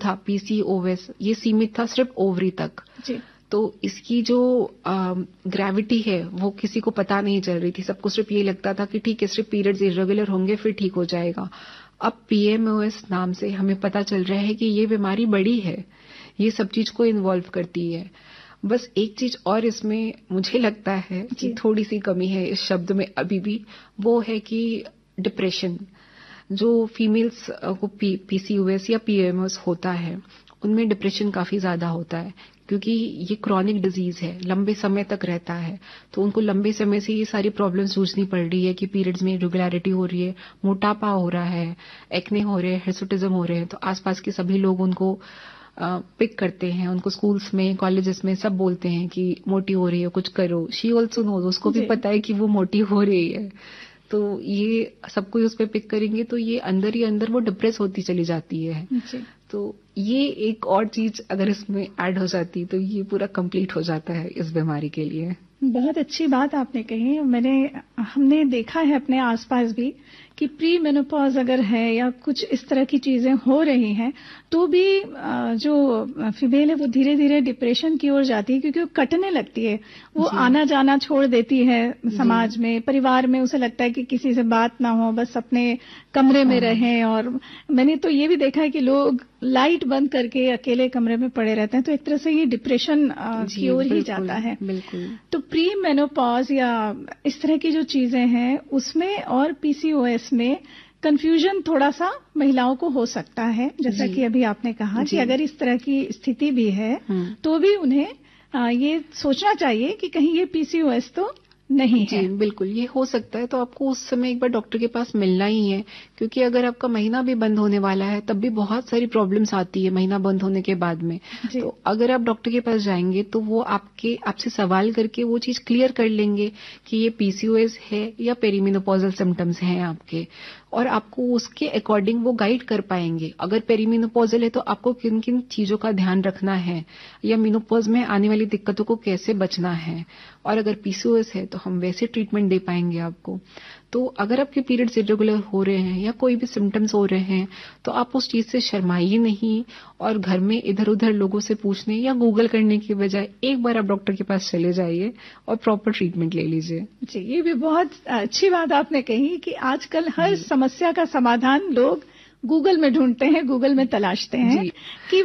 था पीसीओएस, ये सीमित था सिर्फ ओवरी तक जी। तो इसकी जो ग्रेविटी है वो किसी को पता नहीं चल रही थी, सबको सिर्फ ये लगता था कि ठीक है सिर्फ पीरियड्स इरेगुलर होंगे फिर ठीक हो जाएगा। अब पीएमओएस नाम से हमें पता चल रहा है कि ये बीमारी बड़ी है, ये सब चीज को इन्वॉल्व करती है। बस एक चीज और इसमें मुझे लगता है कि थोड़ी सी कमी है इस शब्द में अभी भी, वो है कि डिप्रेशन। जो फीमेल्स को पीसीओएस या पीएमओएस होता है उनमें डिप्रेशन काफी ज्यादा होता है, क्योंकि ये क्रॉनिक डिजीज है, लंबे समय तक रहता है। तो उनको लंबे समय से ये सारी प्रॉब्लम्स जूझनी पड़ रही है कि पीरियड्स में इरेगुलरिटी हो रही है, मोटापा हो रहा है, एक्ने हो रहे हैं, हिर्सुटिज्म हो रहे हैं। तो आसपास के सभी लोग उनको पिक करते हैं, उनको स्कूल्स में कॉलेजेस में सब बोलते हैं कि मोटी हो रही है, कुछ करो। शी ऑल्सो नोज, उसको भी पता है कि वो मोटी हो रही है। तो ये सब कोई उस पर पिक करेंगे तो ये अंदर ही अंदर वो डिप्रेस होती चली जाती है। तो ये एक और चीज अगर इसमें ऐड हो जाती तो ये पूरा कंप्लीट हो जाता है इस बीमारी के लिए। बहुत अच्छी बात आपने कही। हमने देखा है अपने आसपास भी कि प्री मेनोपॉज अगर है या कुछ इस तरह की चीजें हो रही हैं तो भी जो फीमेल है वो धीरे धीरे डिप्रेशन की ओर जाती है, क्योंकि वो कटने लगती है, वो आना जाना छोड़ देती है समाज में, परिवार में। उसे लगता है कि किसी से बात ना हो, बस अपने कमरे में रहें। और मैंने तो ये भी देखा है कि लोग लाइट बंद करके अकेले कमरे में पड़े रहते हैं। तो एक तरह से ये डिप्रेशन की ओर ही जाता है। बिल्कुल। तो प्री मेनोपॉज या इस तरह की जो चीजें हैं उसमें और पीसीओएस में कंफ्यूजन थोड़ा सा महिलाओं को हो सकता है, जैसा कि अभी आपने कहा कि अगर इस तरह की स्थिति भी है तो भी उन्हें ये सोचना चाहिए कि कहीं ये पीसीओएस तो नहीं है। जी बिल्कुल, ये हो सकता है। तो आपको उस समय एक बार डॉक्टर के पास मिलना ही है, क्योंकि अगर आपका महीना भी बंद होने वाला है तब भी बहुत सारी प्रॉब्लम्स आती है महीना बंद होने के बाद में। तो अगर आप डॉक्टर के पास जाएंगे तो वो आपसे सवाल करके वो चीज क्लियर कर लेंगे कि ये पीसीओएस है या पेरीमेनोपॉजल सिम्टम्स हैं आपके, और आपको उसके अकॉर्डिंग वो गाइड कर पाएंगे। अगर पेरीमेनोपॉजल है तो आपको किन किन चीजों का ध्यान रखना है, या मेनोपॉज में आने वाली दिक्कतों को कैसे बचना है, और अगर पीसीओएस है तो हम वैसे ट्रीटमेंट दे पाएंगे आपको। तो अगर आपके पीरियड्स इरेगुलर हो रहे हैं या कोई भी सिम्टम्स हो रहे हैं तो आप उस चीज से शर्माइए नहीं, और घर में इधर उधर लोगों से पूछने या गूगल करने की बजाय एक बार आप डॉक्टर के पास चले जाइए और प्रॉपर ट्रीटमेंट ले लीजिए। जी, ये भी बहुत अच्छी बात आपने कही कि आजकल हर समस्या का समाधान लोग गूगल में ढूंढते हैं, गूगल में तलाशते हैं कि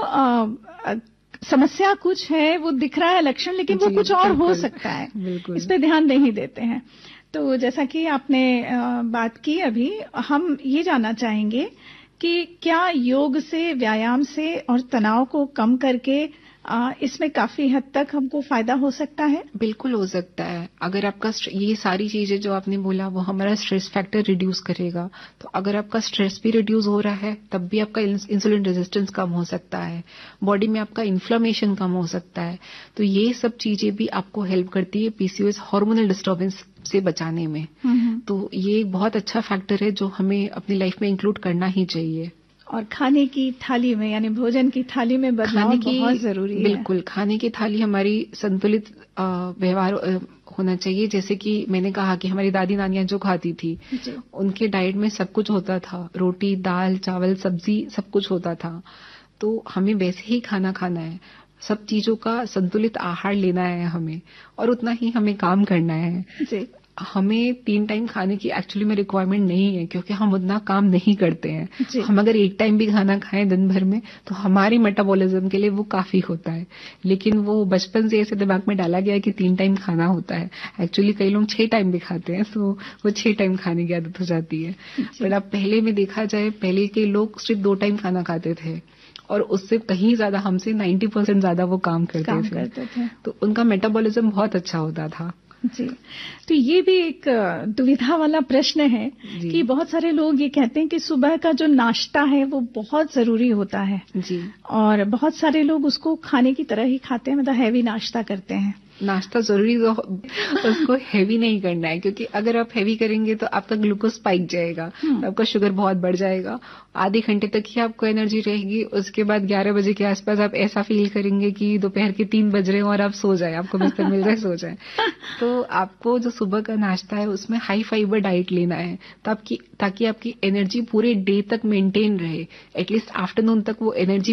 वो समस्या कुछ है, वो दिख रहा है लक्षण, लेकिन वो कुछ और हो सकता है, इस पे ध्यान नहीं देते हैं। तो जैसा कि आपने बात की अभी, हम ये जानना चाहेंगे कि क्या योग से, व्यायाम से और तनाव को कम करके इसमें काफी हद तक हमको फायदा हो सकता है? बिल्कुल हो सकता है। अगर आपका ये सारी चीजें जो आपने बोला वो हमारा स्ट्रेस फैक्टर रिड्यूस करेगा। तो अगर आपका स्ट्रेस भी रिड्यूस हो रहा है तब भी आपका इंसुलिन रेजिस्टेंस कम हो सकता है, बॉडी में आपका इन्फ्लेमेशन कम हो सकता है। तो ये सब चीजें भी आपको हेल्प करती है पीसीओएस हार्मोनल डिस्टर्बेंस से बचाने में। तो ये एक बहुत अच्छा फैक्टर है जो हमें अपनी लाइफ में इंक्लूड करना ही चाहिए। और खाने की थाली में, यानी भोजन की थाली में बदलाव बहुत जरूरी है। बिल्कुल, खाने की थाली हमारी संतुलित व्यवहार होना चाहिए। जैसे कि मैंने कहा कि हमारी दादी नानियां जो खाती थी उनके डाइट में सब कुछ होता था, रोटी, दाल, चावल, सब्जी, सब कुछ होता था। तो हमें वैसे ही खाना खाना है, सब चीजों का संतुलित आहार लेना है हमें, और उतना ही हमें काम करना है। जी। हमें 3 टाइम खाने की एक्चुअली में रिक्वायरमेंट नहीं है, क्योंकि हम उतना काम नहीं करते हैं। हम अगर 1 टाइम भी खाना खाएं दिन भर में तो हमारी मेटाबॉलिज्म के लिए वो काफी होता है। लेकिन वो बचपन से ऐसे दिमाग में डाला गया है कि 3 टाइम खाना होता है। एक्चुअली कई लोग 6 टाइम भी खाते हैं, तो वो 6 टाइम खाने की आदत हो जाती है। पर अब पहले में देखा जाए, पहले के लोग सिर्फ 2 टाइम खाना खाते थे और उससे कहीं ज्यादा, हमसे 90% ज्यादा वो काम करते थे। तो उनका मेटाबॉलिज्म बहुत अच्छा होता था। जी, तो ये भी एक दुविधा वाला प्रश्न है कि बहुत सारे लोग ये कहते हैं कि सुबह का जो नाश्ता है वो बहुत जरूरी होता है जी, और बहुत सारे लोग उसको खाने की तरह ही खाते हैं, मतलब हैवी नाश्ता करते हैं। नाश्ता जरूरी तो उसको हैवी नहीं करना है, क्योंकि अगर आप हैवी करेंगे तो आपका ग्लूकोज स्पाइक जाएगा, तो आपका शुगर बहुत बढ़ जाएगा। आधे घंटे तक ही आपको एनर्जी रहेगी, उसके बाद 11 बजे के आसपास आप ऐसा फील करेंगे कि दोपहर के 3 बज रहे हैं और आप सो जाए, आपको बिस्तर मिल जाए, सो जाए। तो आपको जो सुबह का नाश्ता है उसमें हाई फाइबर डाइट लेना है, ताकि आपकी एनर्जी पूरे डे तक मेंटेन रहे। एटलीस्ट आफ्टरनून तक वो एनर्जी